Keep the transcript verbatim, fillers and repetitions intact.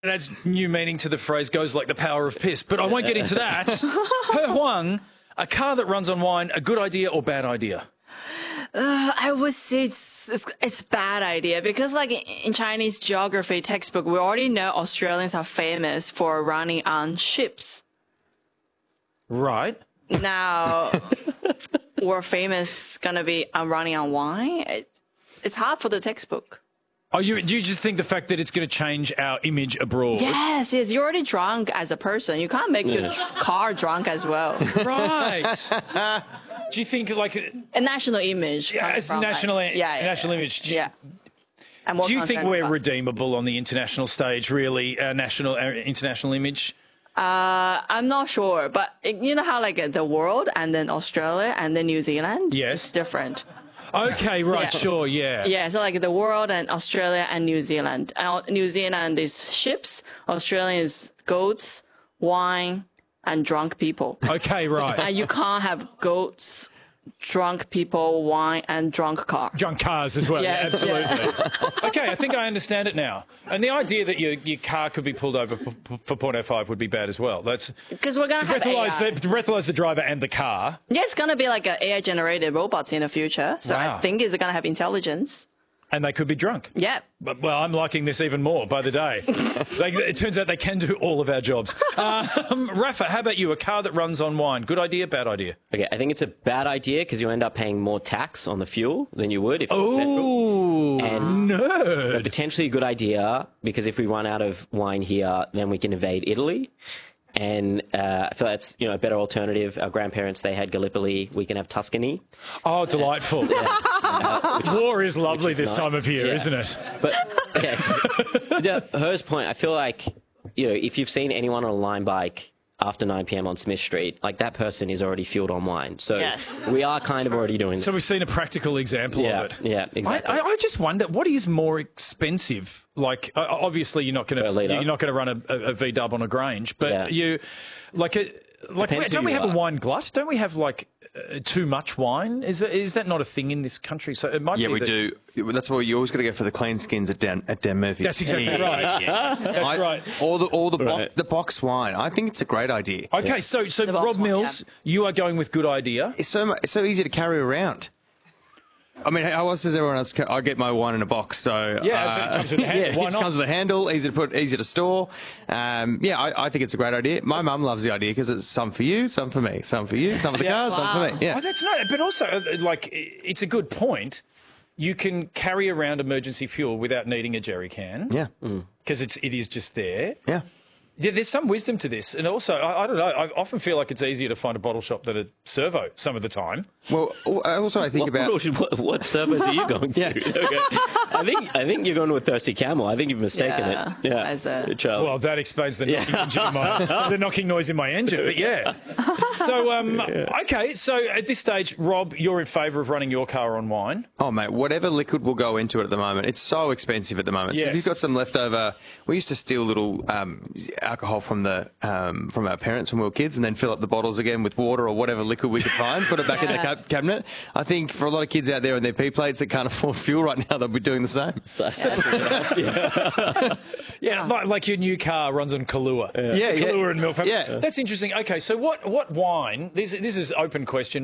It adds new meaning to the phrase goes like the power of piss, but I won't get into that. He Huang, a car that runs on wine, a good idea or bad idea? Uh, I would say it's, it's it's bad idea because like in Chinese geography textbook, we already know Australians are famous for running on ships. Right. Now, we're famous gonna be on running on wine. It, it's hard for the textbook. Oh, you, do you just think the fact that it's going to change our image abroad? Yes, yes. You're already drunk as a person. You can't make your car drunk as well. Right. Do you think like A national image. yeah, it's from, national, like, yeah, yeah, national yeah. image? Do, Yeah. I'm more do you think concerned we're about- redeemable on the international stage? Really, our national, our international image? Uh, I'm not sure, but you know how like the world and then Australia and then New Zealand? Yes. It's different. Okay, right, Yeah. sure, yeah. Yeah, so like the world and Australia and New Zealand. Uh, New Zealand is ships, Australia is goats, wine, and drunk people. Okay, right. And you can't have goats, drunk people, wine, and drunk car. Drunk cars as well. Yes, yeah, absolutely. Okay, I think I understand it now. And the idea that your your car could be pulled over for, for point oh five would be bad as well. That's Because we're going to have A I. breathalyze the, breathalyze the driver and the car. Yeah, it's going to be like a A I-generated robots in the future. So Wow. I think it's going to have intelligence. And they could be drunk. Yeah. But, well, I'm liking this even more by the day. They, it turns out they can do all of our jobs. Um, Rafa, how about you? A car that runs on wine. Good idea, bad idea? Okay, I think it's a bad idea because you end up paying more tax on the fuel than you would if it was petrol. Oh, And no. but potentially a good idea because if we run out of wine here, then we can invade Italy. And uh, I feel that's you know a better alternative. Our grandparents they had Gallipoli. We can have Tuscany. Oh, delightful. War is lovely is this nice. time of year, Yeah. isn't it? But yeah, to Her's point, I feel like you know if you've seen anyone on a line bike after nine p m on Smith Street, like that person is already fueled on wine. So Yes. we are kind of already doing this. So we've seen a practical example yeah, of it. yeah, exactly. I, I, I just wonder what is more expensive. Like, uh, obviously, you're not going Per litre. to you're not going to run a, a, a V Dub on a Grange, but Yeah. you like a, like Depends don't who we you have a are. wine glut? Don't we have like uh, too much wine? Is that is that not a thing in this country? So it might Yeah, be we that- do. That's why you always got to go for the clean skins at Dan at Dan Murphy's. That's exactly right. That's I- right. All the all the bo- Right. the box wine. I think it's a great idea. Okay, so so box Rob one, Mills, you are going with good idea. It's so mu- it's so easy to carry around. I mean, how else does everyone else? Ca- I get my wine in a box, so Yeah, it's- it uh, comes with a handle. yeah, Why it not? comes with a handle, easy to put, easy to store. Um, yeah, I, I think it's a great idea. My mum loves the idea because it's some for you, some for me, some for you, some for the Yeah. car, some for me. Yeah, Oh, that's not. But also, uh, like, it's a good point. You can carry around emergency fuel without needing a jerry can. yeah, Because it's it is just there. yeah. Yeah, there's some wisdom to this, and also I, I don't know. I often feel like it's easier to find a bottle shop than a servo some of the time. Well, also I think What, about. what, what servos are you going to? Okay. I think I think you're going to a Thirsty Camel. I think you've mistaken Yeah, it. Yeah, as a- Charlie. Well, that explains the knocking, engine in my, the knocking noise in my engine. But yeah. So um, okay. So at this stage, Rob, you're in favour of running your car on wine. Oh, mate, whatever liquid will go into it at the moment. It's so expensive at the moment. So Yes. if you've got some leftover, we used to steal little um, alcohol from the um, from our parents when we were kids, and then fill up the bottles again with water or whatever liquid we could find, put it back in the Yeah. ca- cabinet. I think for a lot of kids out there on their P plates that can't afford fuel right now, they'll be doing the same. So- yeah. Yeah, like, like your new car runs on Kahlua. Yeah, yeah. Kahlua and milk. Yeah. That's interesting. Okay, so what what wine? This this is open question.